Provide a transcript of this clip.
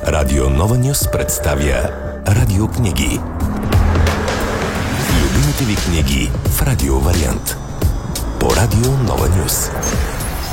Радио Нова Нюс представя радиокниги. Любимите ви книги в радио вариант. По Радио Нова Нюс.